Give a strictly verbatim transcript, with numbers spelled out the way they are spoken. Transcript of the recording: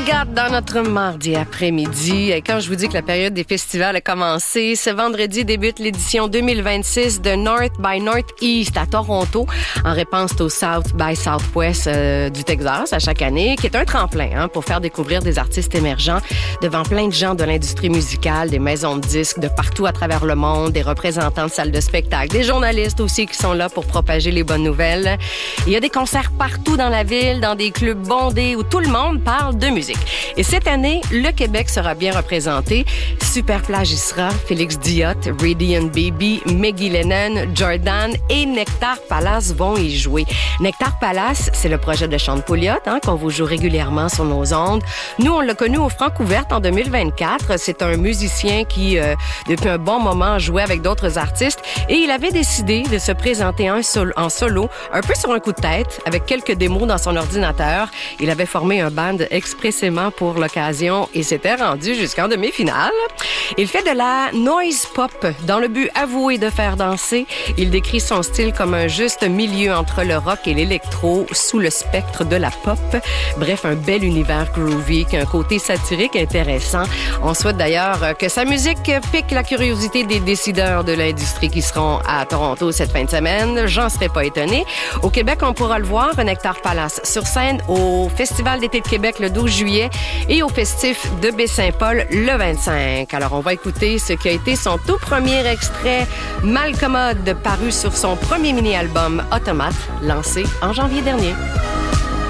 régate dans notre mardi après-midi. Et quand je vous dis que la période des festivals a commencé, ce vendredi débute l'édition deux mille vingt-six de North by Northeast à Toronto, en réponse au South by Southwest euh, du Texas à chaque année, qui est un tremplin hein, pour faire découvrir des artistes émergents devant plein de gens de l'industrie musicale, des maisons de disques de partout à travers le monde, des représentants de salles de spectacle, des journalistes aussi qui sont là pour propager les bonnes nouvelles. Il y a des concerts partout dans la ville, dans des clubs bondés où tout le monde parle de musique. Et cette année, le Québec sera bien représenté. Superplage y sera, Félix Diot, Radiant Baby, Maggie Lennon, Jordan et Nectar Palace vont y jouer. Nectar Palace, c'est le projet de Sean Pouliot hein, qu'on vous joue régulièrement sur nos ondes. Nous, on l'a connu au Francouverte en deux mille vingt-quatre. C'est un musicien qui, euh, depuis un bon moment, jouait avec d'autres artistes et il avait décidé de se présenter en solo, en solo, un peu sur un coup de tête, avec quelques démos dans son ordinateur. Il avait formé un band expressément pour l'occasion et s'était rendu jusqu'en demi-finale. Il fait de la noise pop dans le but avoué de faire danser. Il décrit son style comme un juste milieu entre le rock et l'électro sous le spectre de la pop. Bref, un bel univers groovy qui a un côté satirique intéressant. On souhaite d'ailleurs que sa musique pique la curiosité des décideurs de l'industrie qui seront à Toronto cette fin de semaine. J'en serais pas étonnée. Au Québec, on pourra le voir, Nectar Palace sur scène au Festival d'été de Québec le douze juillet et au Festif de Baie-Saint-Paul le vingt-cinq. Alors, on va écouter ce qui a été son tout premier extrait, Malcommode, paru sur son premier mini-album Automate, lancé en janvier dernier.